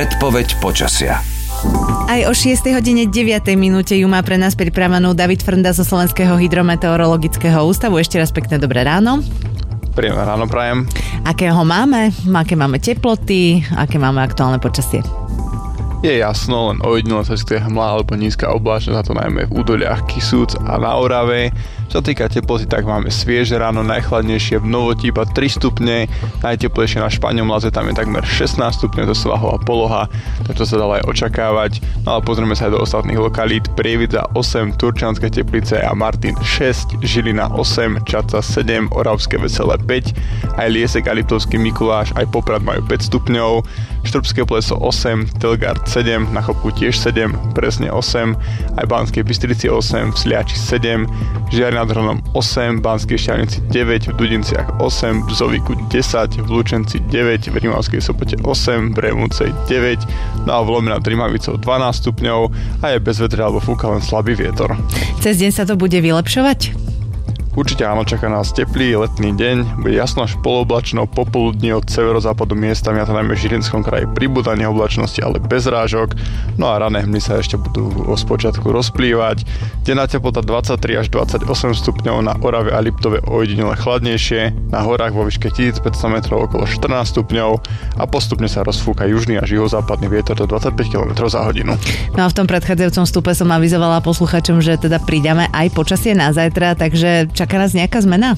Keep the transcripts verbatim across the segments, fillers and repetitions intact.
Predpoveď počasia. Aj o šiestej hodine deviatej minúte ju má pre nás pripravenú David Frnda zo Slovenského hydrometeorologického ústavu. Ešte raz pekné dobré ráno. Príjemné ráno prajem. Aké ho máme? Aké máme teploty? Aké máme aktuálne počasie? Je jasno, len ojedinele sa vyskytuje hmla alebo nízka oblačnosť, a to najmä v údoliach Kisúc a na Orave. Čo sa týka teploty, tak máme svieže ráno, najchladnejšie v Novoti iba tri stupne, najteplejšie na Špaňom Laze, tam je takmer šestnásť stupňov, to svahová poloha, tak to sa dalo aj očakávať. No ale pozrieme sa aj do ostatných lokalít. Prievidza osem, Turčianske Teplice a Martin šesť, Žilina osem, Čadca sedem, Oravské Veselé päť, aj Liesek a Liptovský Mikuláš, aj Poprad majú päť stupňov, Štrbské Pleso osem, Telgard sedem, na Chopku tiež sedem, Presne osem, aj Banskej Bystrici osem, v Sliači sedem, Žiari nad Hronom osem, Banskej Štiavnici deväť, v Dudinciach osem, v Zovíku desať, v Lučenci deväť, v Rimavskej Sopote osem, v Rémúcej deväť, no a v Lome nad Rimavicou dvanásť stupňov a je bez vetra alebo fúka len slabý vietor. Cez deň sa to bude vylepšovať? Určite áno, čaká nás teplý letný deň, bude jasno až polooblačno, popoludní od severozápadu miestami, a to najmä v Žilinskom kraji pribúdanie oblačnosti, ale bez rážok, no a rané hmly sa ešte budú z počiatku rozplývať. Denná teplota dvadsaťtri až dvadsaťosem stupňov, na Orave a Liptove ojedinele chladnejšie, na horách vo výške tisícpäťsto metrov okolo štrnásť stupňov a postupne sa rozfúka južný až juhozápadný vietor do dvadsaťpäť kilometrov za hodinu. No a v tom predchádzajúcom vstupe som avizovala posluchačom, že teda pridáme aj počasie na zajtra, takže čaká nás nejaká zmena?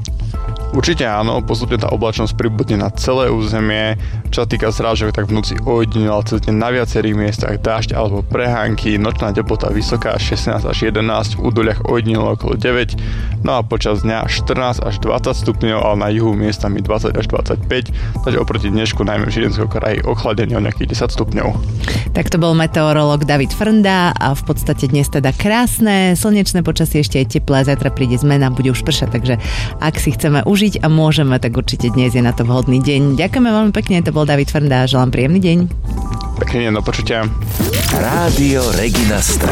Určite áno, postupne tá oblačnosť pribudne na celé územie. Čo sa týka zrážok, tak v noci ojedinele cez deň na viacerých miestach dážď alebo prehánky, nočná teplota vysoká šestnásť až jedenásť, v údoliach ojedinele okolo deväť, no a počas dňa štrnásť až dvadsať stupňov, ale na juhu miestami dvadsať až dvadsaťpäť, takže oproti dnešku najmä v Žilinskom kraji ochladenie o nejakých desať stupňov. Tak to bol meteorológ David Frnda a v podstate dnes teda krásne, slnečné počasie, ešte aj teplé, zajtra príde zmena, bude už pršať, takže ak si chceme užiť a môžeme, tak určite dnes je na to vhodný deň. Ďakujeme veľmi pekne, to bol David Frnda a želám príjemný deň. Pekný deň, do počutia. Rádio Regina Stream.